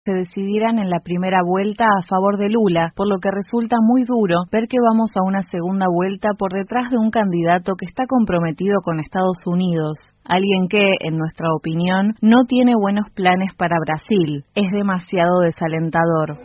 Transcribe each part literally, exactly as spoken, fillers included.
se decidieran en la primera vuelta a favor de Lula, por lo que resulta muy duro ver que vamos a una segunda vuelta por detrás de un candidato que está comprometido con Estados Unidos. Alguien que, en nuestra opinión, no tiene buenos planes para Brasil. Es demasiado desalentador.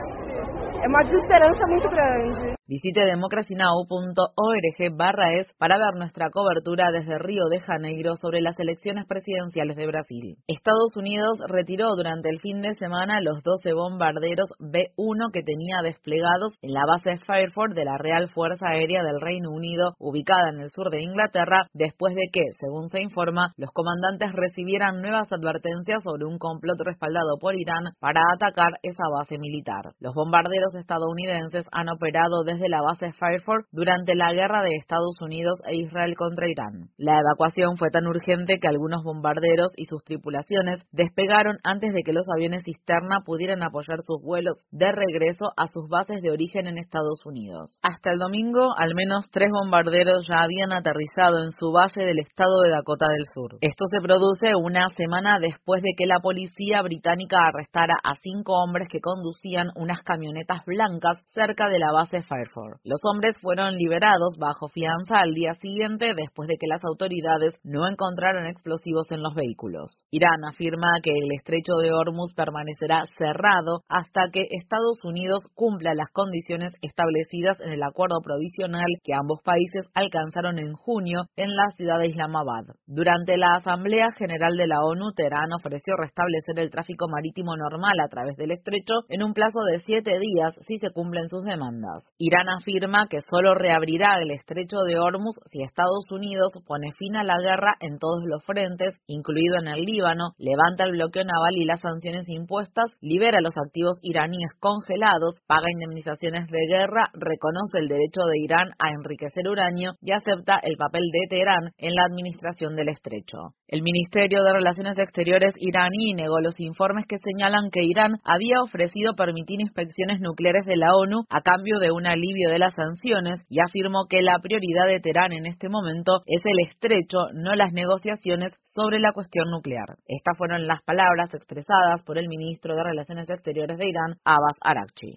É uma desesperança muito grande. Visite democracynow punto org barra es para ver nuestra cobertura desde Río de Janeiro sobre las elecciones presidenciales de Brasil. Estados Unidos retiró durante el fin de semana los doce bombarderos B uno que tenía desplegados en la base Fairford de la Real Fuerza Aérea del Reino Unido, ubicada en el sur de Inglaterra, después de que, según se informa, los comandantes recibieran nuevas advertencias sobre un complot respaldado por Irán para atacar esa base militar. Los bombarderos estadounidenses han operado desde la base Fairford durante la guerra de Estados Unidos e Israel contra Irán. La evacuación fue tan urgente que algunos bombarderos y sus tripulaciones despegaron antes de que los aviones cisterna pudieran apoyar sus vuelos de regreso a sus bases de origen en Estados Unidos. Hasta el domingo, al menos tres bombarderos ya habían aterrizado en su base del estado de Dakota del Sur. Esto se produce una semana después de que la policía británica arrestara a cinco hombres que conducían unas camionetas blancas cerca de la base Fairford. Los hombres fueron liberados bajo fianza al día siguiente después de que las autoridades no encontraran explosivos en los vehículos. Irán afirma que el estrecho de Hormuz permanecerá cerrado hasta que Estados Unidos cumpla las condiciones establecidas en el acuerdo provisional que ambos países alcanzaron en junio en la ciudad de Islamabad. Durante la Asamblea General de la ONU, Teherán ofreció restablecer el tráfico marítimo normal a través del estrecho en un plazo de siete días si se cumplen sus demandas. Irán afirma que solo reabrirá el estrecho de Hormuz si Estados Unidos pone fin a la guerra en todos los frentes, incluido en el Líbano, levanta el bloqueo naval y las sanciones impuestas, libera los activos iraníes congelados, paga indemnizaciones de guerra, reconoce el derecho de Irán a enriquecer uranio y acepta el papel de Teherán en la administración del estrecho. El Ministerio de Relaciones Exteriores iraní negó los informes que señalan que Irán había ofrecido permitir inspecciones nucleares de la ONU a cambio de un alivio de las sanciones y afirmó que la prioridad de Teherán en este momento es el estrecho, no las negociaciones sobre la cuestión nuclear. Estas fueron las palabras expresadas por el ministro de Relaciones Exteriores de Irán, Abbas Araghchi.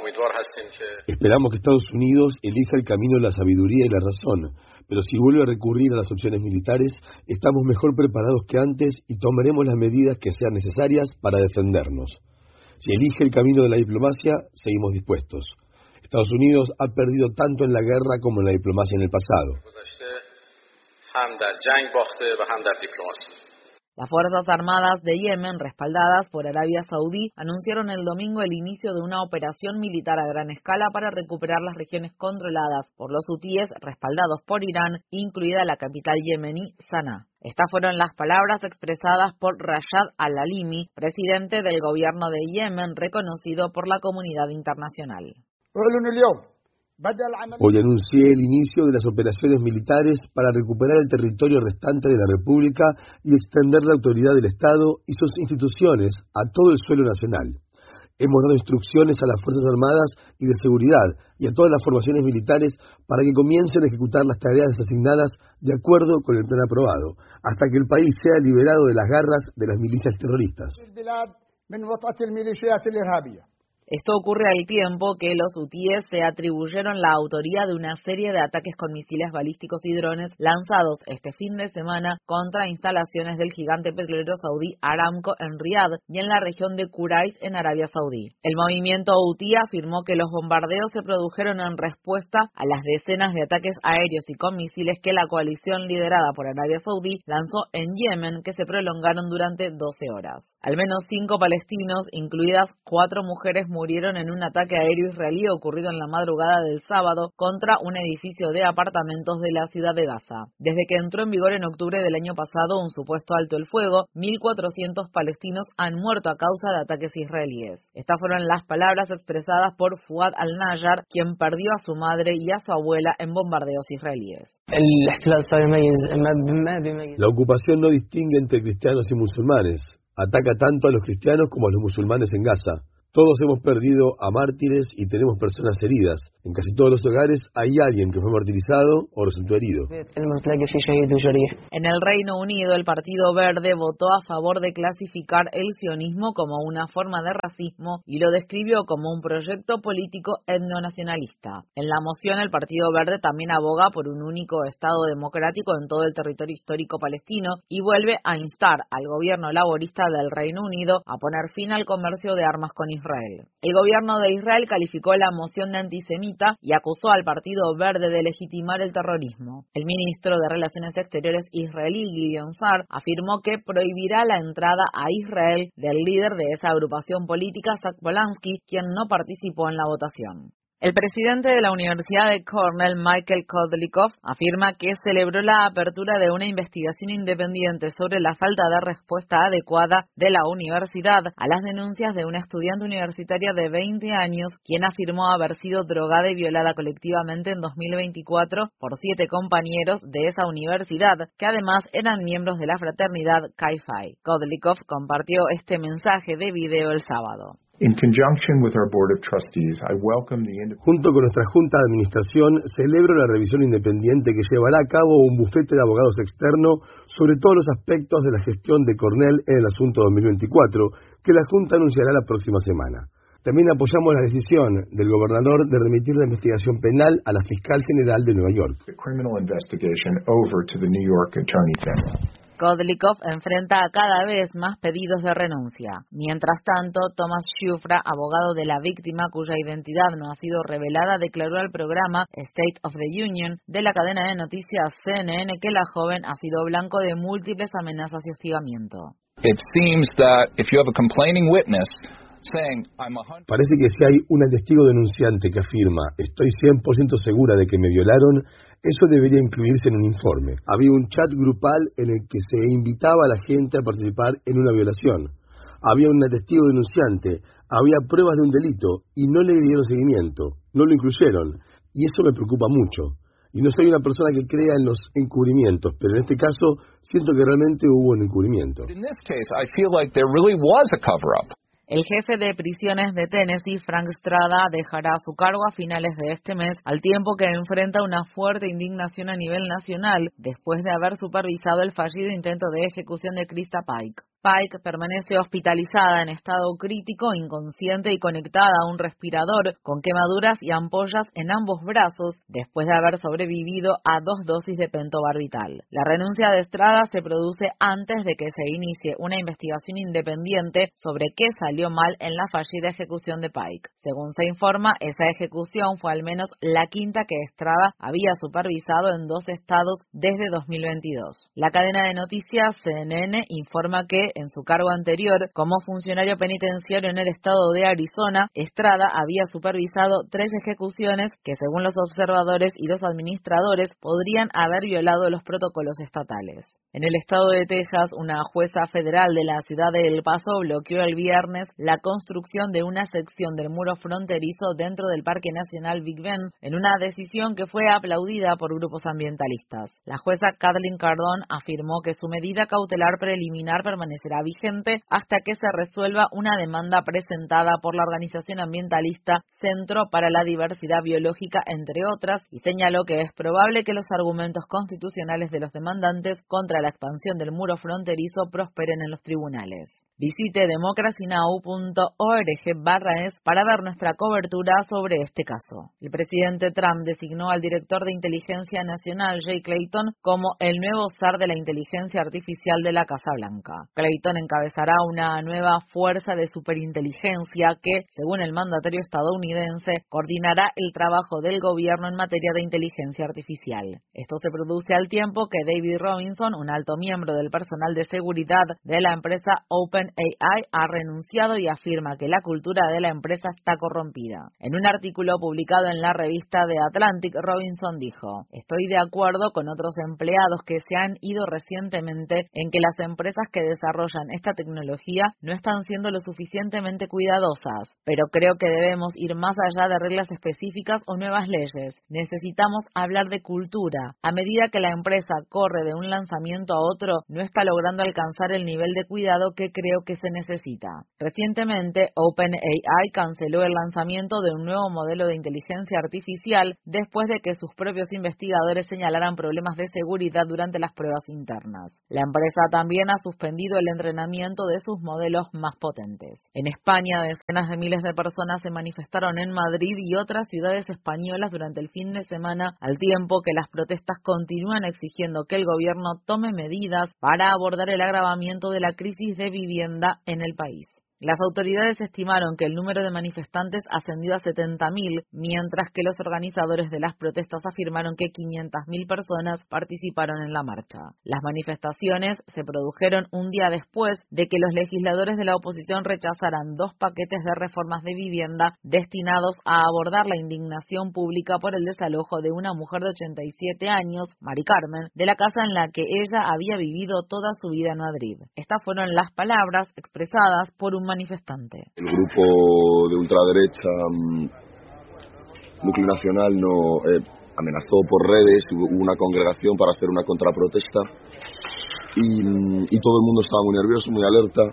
Esperamos que Estados Unidos elija el camino de la sabiduría y la razón, pero si vuelve a recurrir a las opciones militares, estamos mejor preparados que antes y tomaremos las medidas que sean necesarias para defendernos. Si elige el camino de la diplomacia, seguimos dispuestos. Estados Unidos ha perdido tanto en la guerra como en la diplomacia en el pasado. Las Fuerzas Armadas de Yemen, respaldadas por Arabia Saudí, anunciaron el domingo el inicio de una operación militar a gran escala para recuperar las regiones controladas por los hutíes, respaldados por Irán, incluida la capital yemení, Saná. Estas fueron las palabras expresadas por Rashad al-Alimi, presidente del gobierno de Yemen, reconocido por la comunidad internacional. Hoy anuncié el inicio de las operaciones militares para recuperar el territorio restante de la República y extender la autoridad del Estado y sus instituciones a todo el suelo nacional. Hemos dado instrucciones a las Fuerzas Armadas y de Seguridad y a todas las formaciones militares para que comiencen a ejecutar las tareas asignadas de acuerdo con el plan aprobado, hasta que el país sea liberado de las garras de las milicias terroristas. Esto ocurre al tiempo que los hutíes se atribuyeron la autoría de una serie de ataques con misiles balísticos y drones lanzados este fin de semana contra instalaciones del gigante petrolero saudí Aramco en Riad y en la región de Kurais en Arabia Saudí. El movimiento hutí afirmó que los bombardeos se produjeron en respuesta a las decenas de ataques aéreos y con misiles que la coalición liderada por Arabia Saudí lanzó en Yemen, que se prolongaron durante doce horas. Al menos cinco palestinos, incluidas cuatro mujeres, murieron en un ataque aéreo israelí ocurrido en la madrugada del sábado contra un edificio de apartamentos de la ciudad de Gaza. Desde que entró en vigor en octubre del año pasado un supuesto alto el fuego, mil cuatrocientos palestinos han muerto a causa de ataques israelíes. Estas fueron las palabras expresadas por Fuad al-Najjar, quien perdió a su madre y a su abuela en bombardeos israelíes. La ocupación no distingue entre cristianos y musulmanes. Ataca tanto a los cristianos como a los musulmanes en Gaza. Todos hemos perdido a mártires y tenemos personas heridas. En casi todos los hogares hay alguien que fue martirizado o resultó herido. En el Reino Unido, el Partido Verde votó a favor de clasificar el sionismo como una forma de racismo y lo describió como un proyecto político etnonacionalista. En la moción, el Partido Verde también aboga por un único Estado democrático en todo el territorio histórico palestino y vuelve a instar al gobierno laborista del Reino Unido a poner fin al comercio de armas con Israel. Israel. El gobierno de Israel calificó la moción de antisemita y acusó al Partido Verde de legitimar el terrorismo. El ministro de Relaciones Exteriores israelí, Gideon Sa'ar, afirmó que prohibirá la entrada a Israel del líder de esa agrupación política, Zach Polanski, quien no participó en la votación. El presidente de la Universidad de Cornell, Michael Kodlikoff, afirma que celebró la apertura de una investigación independiente sobre la falta de respuesta adecuada de la universidad a las denuncias de una estudiante universitaria de veinte años, quien afirmó haber sido drogada y violada colectivamente en dos mil veinticuatro por siete compañeros de esa universidad, que además eran miembros de la fraternidad Chi Phi. Kodlikoff compartió este mensaje de video el sábado. Junto con nuestra Junta de Administración, celebro la revisión independiente que llevará a cabo un bufete de abogados externo sobre todos los aspectos de la gestión de Cornell en el asunto dos mil veinticuatro, que la Junta anunciará la próxima semana. También apoyamos la decisión del gobernador de remitir la investigación penal a la fiscal general de Nueva York. Kodlikoff enfrenta cada vez más pedidos de renuncia. Mientras tanto, Thomas Shufra, abogado de la víctima cuya identidad no ha sido revelada, declaró al programa State of the Union de la cadena de noticias C N N que la joven ha sido blanco de múltiples amenazas y hostigamiento. It seems that if you have a complaining witness saying, I'm a hundred... Parece que si hay un testigo denunciante que afirma estoy cien por ciento segura de que me violaron, eso debería incluirse en un informe. Había un chat grupal en el que se invitaba a la gente a participar en una violación. Había un testigo denunciante, había pruebas de un delito y no le dieron seguimiento, no lo incluyeron. Y eso me preocupa mucho. Y no soy una persona que crea en los encubrimientos, pero en este caso siento que realmente hubo un encubrimiento. In this case, I feel like there really was a cover-up. El jefe de prisiones de Tennessee, Frank Strada, dejará su cargo a finales de este mes, al tiempo que enfrenta una fuerte indignación a nivel nacional después de haber supervisado el fallido intento de ejecución de Krista Pike. Pike permanece hospitalizada en estado crítico, inconsciente y conectada a un respirador con quemaduras y ampollas en ambos brazos después de haber sobrevivido a dos dosis de pentobarbital. La renuncia de Strada se produce antes de que se inicie una investigación independiente sobre qué salió mal en la fallida ejecución de Pike. Según se informa, esa ejecución fue al menos la quinta que Strada había supervisado en dos estados desde dos mil veintidós. La cadena de noticias C N N informa que en su cargo anterior como funcionario penitenciario en el estado de Arizona, Strada había supervisado tres ejecuciones que, según los observadores y los administradores, podrían haber violado los protocolos estatales. En el estado de Texas, una jueza federal de la ciudad de El Paso bloqueó el viernes la construcción de una sección del muro fronterizo dentro del Parque Nacional Big Bend, en una decisión que fue aplaudida por grupos ambientalistas. La jueza Kathleen Cardone afirmó que su medida cautelar preliminar permanecerá vigente hasta que se resuelva una demanda presentada por la organización ambientalista Centro para la Diversidad Biológica, entre otras, y señaló que es probable que los argumentos constitucionales de los demandantes contra la expansión del muro fronterizo prosperen en los tribunales. Visite democracynow punto org barra es para ver nuestra cobertura sobre este caso. El presidente Trump designó al director de Inteligencia Nacional, Jay Clayton, como el nuevo zar de la inteligencia artificial de la Casa Blanca. Clayton encabezará una nueva fuerza de superinteligencia que, según el mandatario estadounidense, coordinará el trabajo del gobierno en materia de inteligencia artificial. Esto se produce al tiempo que David Robinson, un alto miembro del personal de seguridad de la empresa OpenAI, ha renunciado y afirma que la cultura de la empresa está corrompida. En un artículo publicado en la revista The Atlantic, Robinson dijo: "Estoy de acuerdo con otros empleados que se han ido recientemente en que las empresas que desarrollan esta tecnología no están siendo lo suficientemente cuidadosas, pero creo que debemos ir más allá de reglas específicas o nuevas leyes. Necesitamos hablar de cultura. A medida que la empresa corre de un lanzamiento a otro, no está logrando alcanzar el nivel de cuidado que creo empleo que se necesita. Recientemente, OpenAI canceló el lanzamiento de un nuevo modelo de inteligencia artificial después de que sus propios investigadores señalaran problemas de seguridad durante las pruebas internas. La empresa también ha suspendido el entrenamiento de sus modelos más potentes. En España, decenas de miles de personas se manifestaron en Madrid y otras ciudades españolas durante el fin de semana, al tiempo que las protestas continúan exigiendo que el gobierno tome medidas para abordar el agravamiento de la crisis de vivienda en el país. Las autoridades estimaron que el número de manifestantes ascendió a setenta mil, mientras que los organizadores de las protestas afirmaron que quinientas mil personas participaron en la marcha. Las manifestaciones se produjeron un día después de que los legisladores de la oposición rechazaran dos paquetes de reformas de vivienda destinados a abordar la indignación pública por el desalojo de una mujer de ochenta y siete años, Mari Carmen, de la casa en la que ella había vivido toda su vida en Madrid. Estas fueron las palabras expresadas por un manifestante. El grupo de ultraderecha Núcleo Nacional no eh, amenazó por redes, hubo una congregación para hacer una contraprotesta y, y todo el mundo estaba muy nervioso, muy alerta.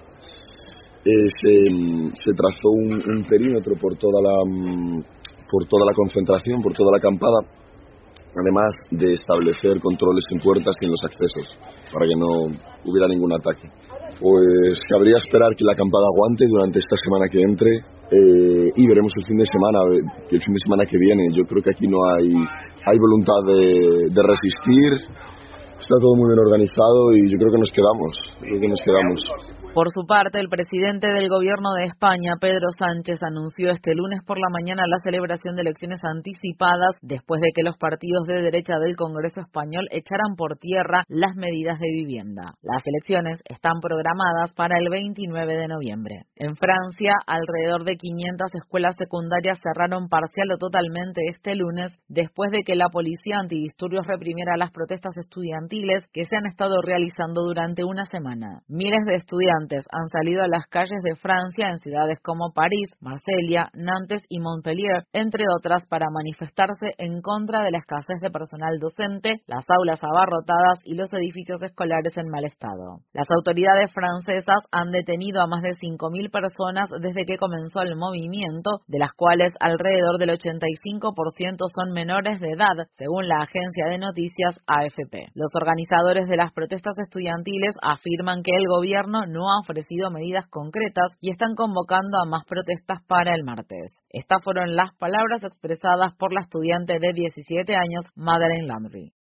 Eh, se, se trazó un, un perímetro por toda la por toda la concentración, por toda la acampada, además de establecer controles en puertas y en los accesos para que no hubiera ningún ataque. Pues cabría esperar que la acampada aguante durante esta semana que entre eh, y veremos el fin de semana, el fin de semana que viene. Yo creo que aquí no hay hay voluntad de, de resistir. Está todo muy bien organizado y yo creo que nos quedamos, creo que nos quedamos. Por su parte, el presidente del Gobierno de España, Pedro Sánchez, anunció este lunes por la mañana la celebración de elecciones anticipadas después de que los partidos de derecha del Congreso español echaran por tierra las medidas de vivienda. Las elecciones están programadas para el veintinueve de noviembre. En Francia, alrededor de quinientas escuelas secundarias cerraron parcial o totalmente este lunes después de que la policía antidisturbios reprimiera las protestas estudiantiles que se han estado realizando durante una semana. Miles de estudiantes han salido a las calles de Francia en ciudades como París, Marsella, Nantes y Montpellier, entre otras, para manifestarse en contra de la escasez de personal docente, las aulas abarrotadas y los edificios escolares en mal estado. Las autoridades francesas han detenido a más de cinco mil personas desde que comenzó el movimiento, de las cuales alrededor del ochenta y cinco por ciento son menores de edad, según la agencia de noticias A F P. Los organizadores de las protestas estudiantiles afirman que el gobierno no ha ofrecido medidas concretas y están convocando a más protestas para el martes. Estas fueron las palabras expresadas por la estudiante de diecisiete años, Madeleine Landry.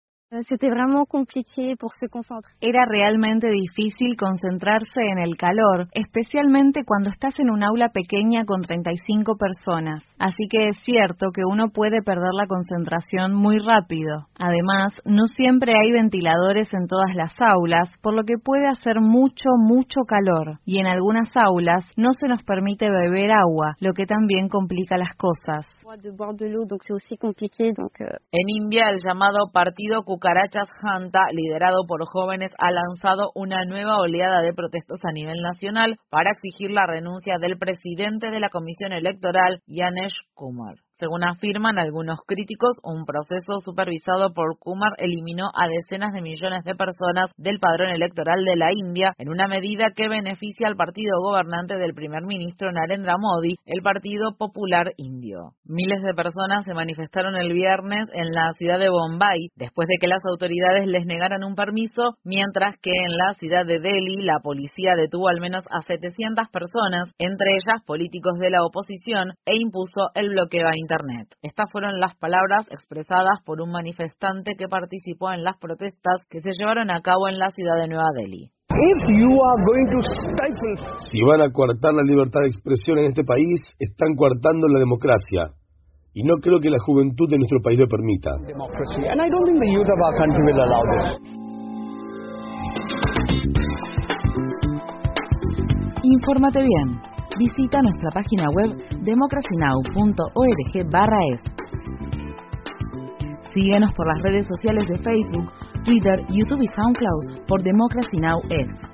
Era realmente difícil concentrarse en el calor, especialmente cuando estás en un aula pequeña con treinta y cinco personas. Así que es cierto que uno puede perder la concentración muy rápido. Además, no siempre hay ventiladores en todas las aulas, por lo que puede hacer mucho, mucho calor. Y en algunas aulas no se nos permite beber agua, lo que también complica las cosas. En India, el llamado Partido Cucarachas Janta, liderado por jóvenes, ha lanzado una nueva oleada de protestas a nivel nacional para exigir la renuncia del presidente de la Comisión Electoral, Yanesh Kumar. Según afirman algunos críticos, un proceso supervisado por Kumar eliminó a decenas de millones de personas del padrón electoral de la India en una medida que beneficia al partido gobernante del primer ministro Narendra Modi, el Partido Popular Indio. Miles de personas se manifestaron el viernes en la ciudad de Bombay después de que las autoridades les negaran un permiso, mientras que en la ciudad de Delhi la policía detuvo al menos a setecientas personas, entre ellas políticos de la oposición, e impuso el bloqueo a Internet. Estas fueron las palabras expresadas por un manifestante que participó en las protestas que se llevaron a cabo en la ciudad de Nueva Delhi. Si van a coartar la libertad de expresión en este país, están coartando la democracia. Y no creo que la juventud de nuestro país lo permita. Infórmate bien. Visita nuestra página web democracy now punto org barra es. Síguenos por las redes sociales de Facebook, Twitter, YouTube y SoundCloud por Democracy Now! Es.